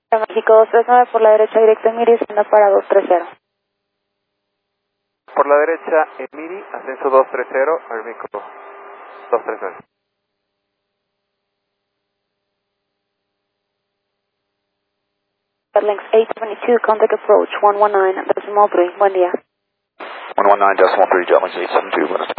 México 239 por la derecha directo en Miri, siendo para 230. Por la derecha, Emiri, ascenso 230, Aeroméxico 230. Airlines 872, contact approach 119.3. Buen día. 119.3, Airlines 872, buenos días.